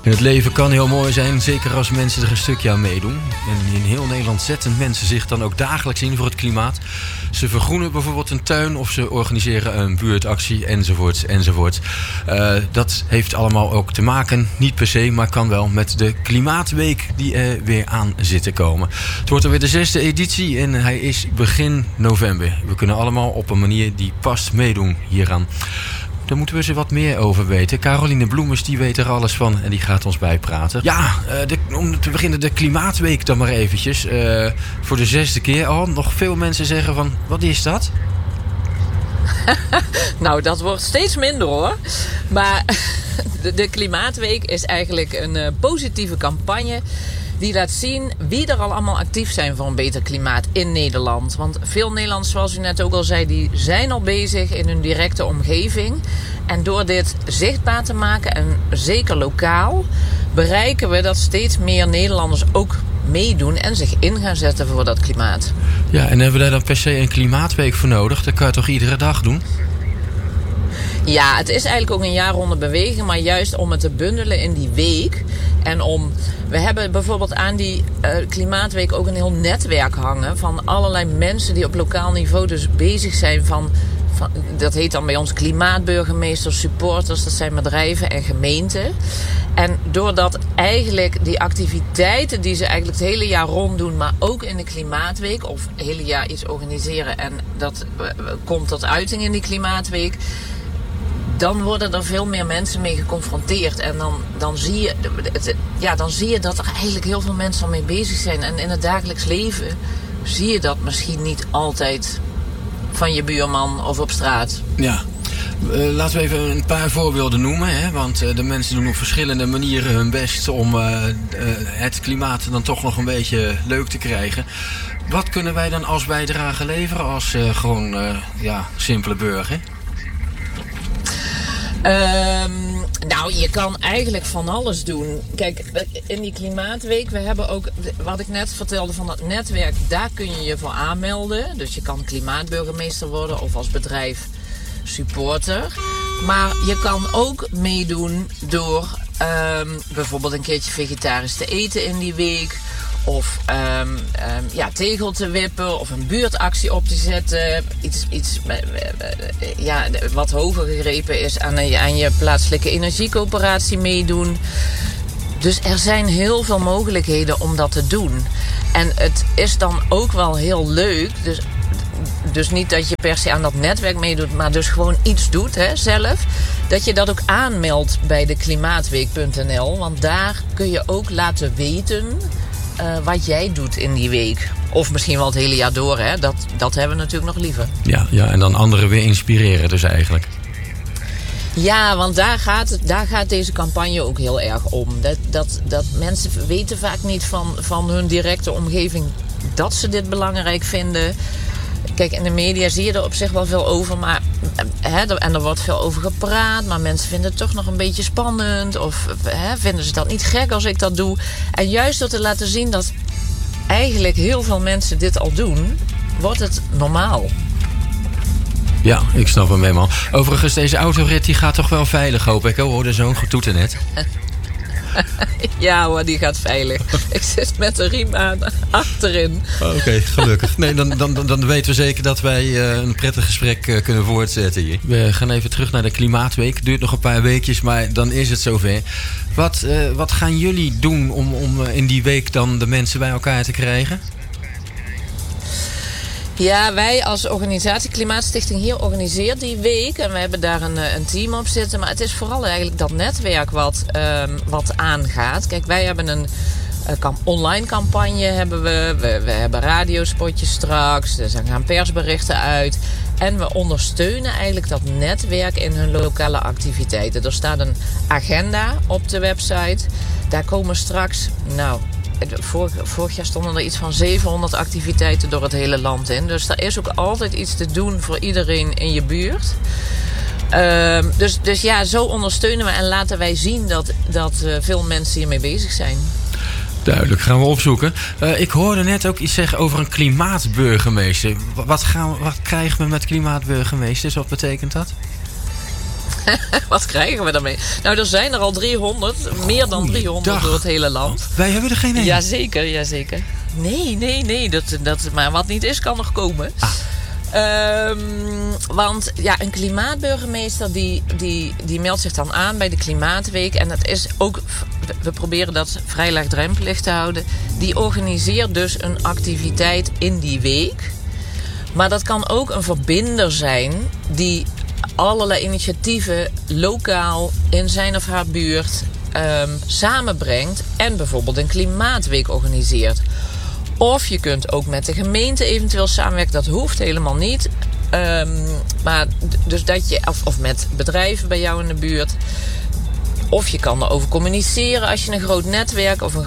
En het leven kan heel mooi zijn, zeker als mensen er een stukje aan meedoen. En in heel Nederland zetten mensen zich dan ook dagelijks in voor het klimaat. Ze vergroenen bijvoorbeeld een tuin of ze organiseren een buurtactie enzovoort enzovoort. Dat heeft allemaal ook te maken, niet per se, maar kan wel met de Klimaatweek die er weer aan zit te komen. Het wordt alweer de 6e editie en hij is begin november. We kunnen allemaal op een manier die past meedoen hieraan. Daar moeten we ze wat meer over weten. Caroline Bloemers, die weet er alles van en die gaat ons bijpraten. Ja, om te beginnen de Klimaatweek dan maar eventjes. Voor de 6e keer al. Nog veel mensen zeggen van, wat is dat? Nou, dat wordt steeds minder hoor. Maar de Klimaatweek is eigenlijk een positieve campagne die laat zien wie er al allemaal actief zijn voor een beter klimaat in Nederland. Want veel Nederlanders, zoals u net ook al zei, die zijn al bezig in hun directe omgeving. En door dit zichtbaar te maken, en zeker lokaal, bereiken we dat steeds meer Nederlanders ook meedoen en zich in gaan zetten voor dat klimaat. Ja, en hebben we daar dan per se een Klimaatweek voor nodig? Dat kan je toch iedere dag doen? Ja, het is eigenlijk ook een jaarronde beweging, maar juist om het te bundelen in die week. En we hebben bijvoorbeeld aan die Klimaatweek ook een heel netwerk hangen van allerlei mensen die op lokaal niveau dus bezig zijn van dat heet dan bij ons klimaatburgemeesters, supporters, dat zijn bedrijven en gemeenten. En doordat eigenlijk die activiteiten die ze eigenlijk het hele jaar rond doen, maar ook in de Klimaatweek of het hele jaar iets organiseren en dat komt tot uiting in die Klimaatweek, dan worden er veel meer mensen mee geconfronteerd. En dan zie je dat er eigenlijk heel veel mensen al mee bezig zijn. En in het dagelijks leven zie je dat misschien niet altijd van je buurman of op straat. Ja. Laten we even een paar voorbeelden noemen. Hè? Want de mensen doen op verschillende manieren hun best om het klimaat dan toch nog een beetje leuk te krijgen. Wat kunnen wij dan als bijdrage leveren als simpele burger? Nou, je kan eigenlijk van alles doen. Kijk, in die Klimaatweek, we hebben ook, wat ik net vertelde van dat netwerk, daar kun je je voor aanmelden. Dus je kan klimaatburgemeester worden of als bedrijf supporter. Maar je kan ook meedoen door bijvoorbeeld een keertje vegetarisch te eten in die week. Of tegel te wippen of een buurtactie op te zetten. Iets wat hoger gegrepen is aan je plaatselijke energiecoöperatie meedoen. Dus er zijn heel veel mogelijkheden om dat te doen. En het is dan ook wel heel leuk. Dus niet dat je per se aan dat netwerk meedoet, maar dus gewoon iets doet zelf. Dat je dat ook aanmeldt bij de klimaatweek.nl. Want daar kun je ook laten weten wat jij doet in die week. Of misschien wel het hele jaar door. Hè? Dat hebben we natuurlijk nog liever. Ja, en dan anderen weer inspireren dus eigenlijk. Ja, want daar gaat deze campagne ook heel erg om. Dat mensen weten vaak niet van hun directe omgeving dat ze dit belangrijk vinden. Kijk, in de media zie je er op zich wel veel over, maar en er wordt veel over gepraat, maar mensen vinden het toch nog een beetje spannend of vinden ze dat niet gek als ik dat doe. En juist door te laten zien dat eigenlijk heel veel mensen dit al doen, wordt het normaal. Ja, ik snap hem helemaal. Overigens, deze autorit die gaat toch wel veilig, hoop ik. We hoorden zo'n getoeter net. Ja hoor, die gaat veilig. Ik zit met de riem aan achterin. Oké, gelukkig. Nee, dan weten we zeker dat wij een prettig gesprek kunnen voortzetten hier. We gaan even terug naar de Klimaatweek. Het duurt nog een paar weekjes, maar dan is het zover. Wat gaan jullie doen om in die week dan de mensen bij elkaar te krijgen? Ja, wij als organisatie Klimaatstichting hier organiseren die week. En we hebben daar een team op zitten. Maar het is vooral eigenlijk dat netwerk wat aangaat. Kijk, wij hebben een online campagne. We hebben radiospotjes straks. Er gaan persberichten uit. En we ondersteunen eigenlijk dat netwerk in hun lokale activiteiten. Er staat een agenda op de website. Daar komen straks, vorig jaar stonden er iets van 700 activiteiten door het hele land in. Dus er is ook altijd iets te doen voor iedereen in je buurt. Dus ja, zo ondersteunen we en laten wij zien dat veel mensen hiermee bezig zijn. Duidelijk, gaan we opzoeken. Ik hoorde net ook iets zeggen over een klimaatburgemeester. Wat krijgen we met klimaatburgemeesters? Wat betekent dat? Wat krijgen we daarmee? Nou, er zijn er al 300. Meer dan 300 door het hele land. Wij hebben er geen één. Jazeker. Nee. Maar wat niet is, kan nog komen. Want ja, een klimaatburgemeester die meldt zich dan aan bij de Klimaatweek. En dat is ook, we proberen dat vrij laagdrempelig te houden. Die organiseert dus een activiteit in die week. Maar dat kan ook een verbinder zijn die allerlei initiatieven lokaal in zijn of haar buurt samenbrengt. En bijvoorbeeld een klimaatweek organiseert. Of je kunt ook met de gemeente eventueel samenwerken. Dat hoeft helemaal niet. Maar dus dat je, of met bedrijven bij jou in de buurt. Of je kan erover communiceren als je een groot netwerk of een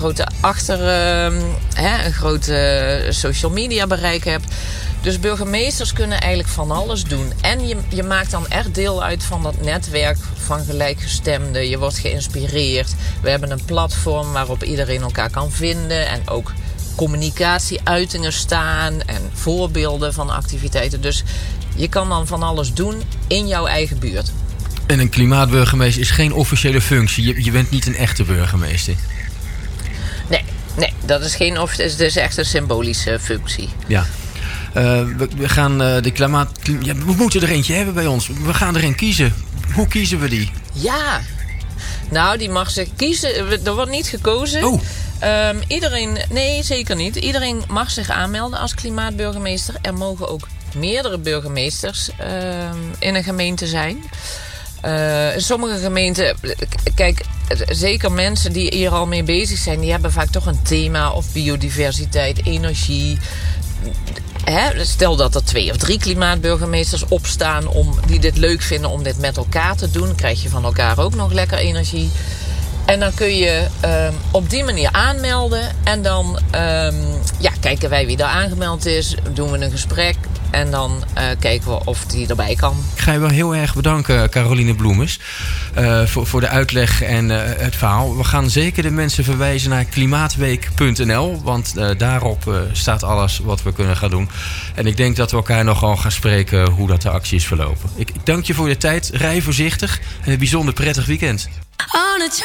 grote social media bereik hebt. Dus burgemeesters kunnen eigenlijk van alles doen. En je maakt dan echt deel uit van dat netwerk van gelijkgestemden. Je wordt geïnspireerd. We hebben een platform waarop iedereen elkaar kan vinden. En ook communicatieuitingen staan en voorbeelden van activiteiten. Dus je kan dan van alles doen in jouw eigen buurt. En een klimaatburgemeester is geen officiële functie. Je bent niet een echte burgemeester. Nee, dat is geen officiële. Het is echt een symbolische functie. Ja. We gaan de klimaat. Ja, we moeten er eentje hebben bij ons. We gaan er een kiezen. Hoe kiezen we die? Ja. Nou, die mag zich kiezen. Er wordt niet gekozen. Oh. Iedereen, nee, zeker niet. Iedereen mag zich aanmelden als klimaatburgemeester. Er mogen ook meerdere burgemeesters in een gemeente zijn. In sommige gemeenten, kijk, zeker mensen die hier al mee bezig zijn, die hebben vaak toch een thema of biodiversiteit, energie. Stel dat er 2 of 3 klimaatburgemeesters opstaan die dit leuk vinden om dit met elkaar te doen, krijg je van elkaar ook nog lekker energie. En dan kun je op die manier aanmelden. En dan kijken wij wie daar aangemeld is. Doen we een gesprek. En dan kijken we of die erbij kan. Ik ga je wel heel erg bedanken, Caroline Bloemers. Voor de uitleg en het verhaal. We gaan zeker de mensen verwijzen naar klimaatweek.nl. Want daarop staat alles wat we kunnen gaan doen. En ik denk dat we elkaar nogal gaan spreken hoe dat de actie is verlopen. Ik dank je voor je tijd. Rij voorzichtig. En een bijzonder prettig weekend.